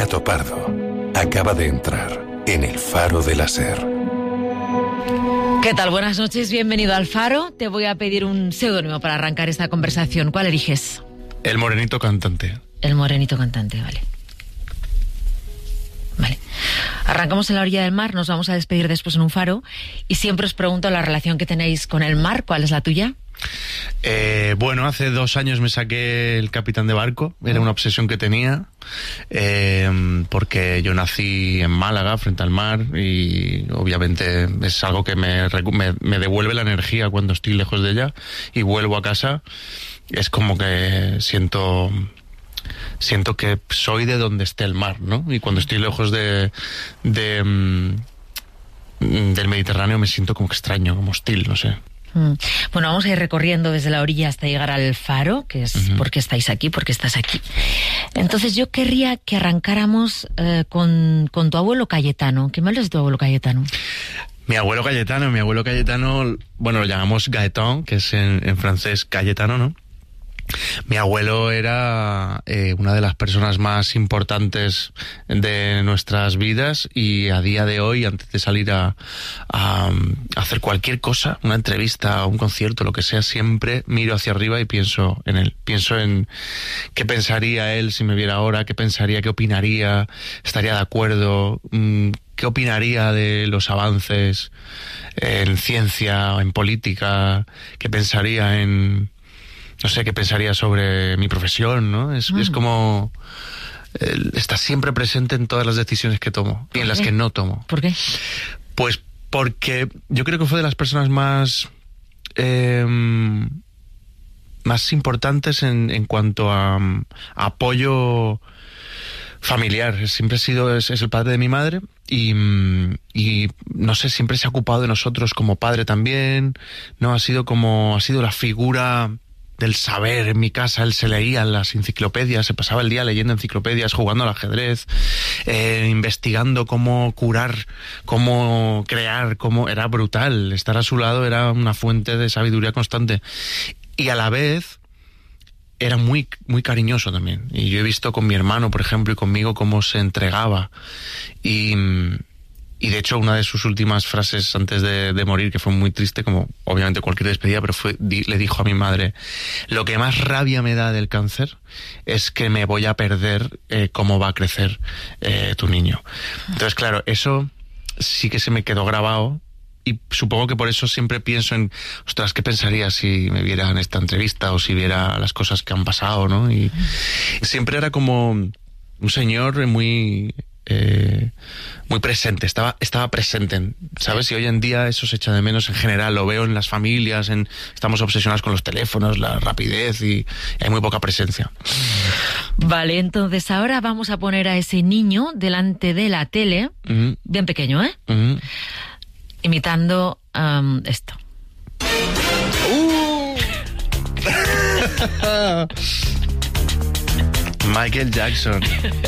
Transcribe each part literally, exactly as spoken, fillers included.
Gato Pardo acaba de entrar en el Faro de la Ser. ¿Qué tal? Buenas noches, bienvenido al Faro. Te voy a pedir un seudónimo para arrancar esta conversación. ¿Cuál eliges? El Morenito Cantante. El Morenito Cantante, vale. Vale. Arrancamos en la orilla del mar, nos vamos a despedir después en un faro. Y siempre os pregunto la relación que tenéis con el mar. ¿Cuál es la tuya? Eh, bueno, hace dos años me saqué el capitán de barco. Era una obsesión que tenía, eh, porque yo nací en Málaga, frente al mar, y obviamente es algo que me, me, me devuelve la energía cuando estoy lejos de ella y vuelvo a casa. Es como que siento... siento que soy de donde esté el mar, ¿no? Y cuando estoy lejos de, de um, del Mediterráneo me siento como extraño, como hostil, no sé. Mm. Bueno, vamos a ir recorriendo desde la orilla hasta llegar al faro, que es uh-huh. por qué estáis aquí, por qué estás aquí. Entonces yo querría que arrancáramos eh, con, con tu abuelo Cayetano. ¿Qué me hablas de tu abuelo Cayetano? Mi abuelo Cayetano, mi abuelo Cayetano, bueno, lo llamamos Gaëtan, que es en, en francés Cayetano, ¿no? Mi abuelo era eh, una de las personas más importantes de nuestras vidas, y a día de hoy, antes de salir a, a, a hacer cualquier cosa, una entrevista, un concierto, lo que sea, siempre miro hacia arriba y pienso en él. Pienso en qué pensaría él si me viera ahora, qué pensaría, qué opinaría, estaría de acuerdo, mmm, qué opinaría de los avances en ciencia, en política, qué pensaría en... no sé, qué pensaría sobre mi profesión, ¿no? Es, mm. es como... Eh, está siempre presente en todas las decisiones que tomo y en las que no tomo. ¿Por qué? Pues porque yo creo que fue de las personas más... Eh, más importantes en, en cuanto a, a apoyo familiar. Siempre ha sido... Es, es el padre de mi madre y... y no sé, siempre se ha ocupado de nosotros como padre también, ¿no? Ha sido como... ha sido la figura... del saber. En mi casa él se leía las enciclopedias, se pasaba el día leyendo enciclopedias, jugando al ajedrez, eh, investigando cómo curar, cómo crear, cómo... Era brutal. Estar a su lado era una fuente de sabiduría constante. Y a la vez era muy, muy cariñoso también. Y yo he visto con mi hermano, por ejemplo, y conmigo cómo se entregaba. Y... Y de hecho una de sus últimas frases antes de, de morir, que fue muy triste, como obviamente cualquier despedida, pero fue, di, le dijo a mi madre: lo que más rabia me da del cáncer es que me voy a perder eh, cómo va a crecer eh, tu niño. Entonces, claro, eso sí que se me quedó grabado, y supongo que por eso siempre pienso en, ostras, ¿qué pensaría si me viera en esta entrevista o si viera las cosas que han pasado, ¿no? Y siempre era como un señor muy... Eh, muy presente, estaba, estaba presente, ¿sabes? Y hoy en día eso se echa de menos en general, lo veo en las familias, en, estamos obsesionados con los teléfonos, la rapidez, y, y hay muy poca presencia. Vale, entonces ahora vamos a poner a ese niño delante de la tele, uh-huh. bien pequeño, ¿eh? Uh-huh. Imitando um, esto. Uh. Michael Jackson.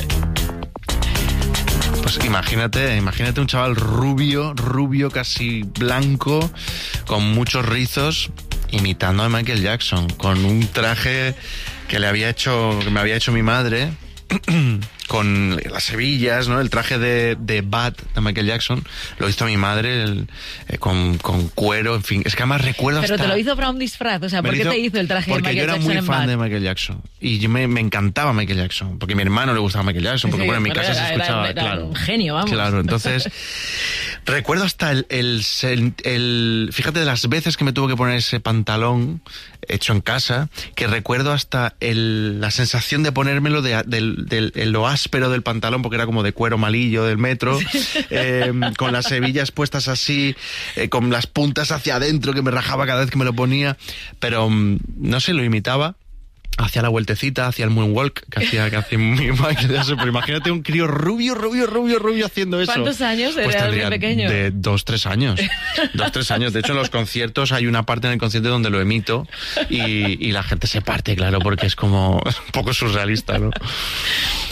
Pues imagínate, imagínate un chaval rubio, rubio casi blanco, con muchos rizos, imitando a Michael Jackson, con un traje que le había hecho, que me había hecho mi madre, con las hebillas, ¿no? El traje de, de Bad de Michael Jackson lo hizo mi madre, el, eh, con, con cuero, en fin. Es que además recuerdo Pero hasta... te lo hizo para un disfraz, o sea, ¿por qué te hizo el traje de Michael Jackson? Porque yo era muy fan Bad? de Michael Jackson. Y yo me, me encantaba Michael Jackson, porque a mi hermano le gustaba Michael Jackson, porque sí, bueno, en mi casa era, se escuchaba, era, era claro. un genio, vamos. Claro, entonces... recuerdo hasta el, el, el, el... Fíjate de las veces que me tuvo que poner ese pantalón hecho en casa, que recuerdo hasta el, la sensación de ponérmelo de, de, de, de lo áspero del pantalón, porque era como de cuero malillo del metro, sí. eh, con las hebillas puestas así, eh, con las puntas hacia adentro, que me rajaba cada vez que me lo ponía, pero no sé, lo imitaba. Hacía la vueltecita, hacía el moonwalk que hacía, que hacía mi Michael Jackson. Pero imagínate un crío rubio, rubio, rubio, rubio haciendo eso. ¿Cuántos años? Pues Era bien pequeño. De dos, tres años. Dos, tres años. De hecho, en los conciertos hay una parte en el concierto donde lo emito y, y la gente se parte, claro, porque es como un poco surrealista, ¿no?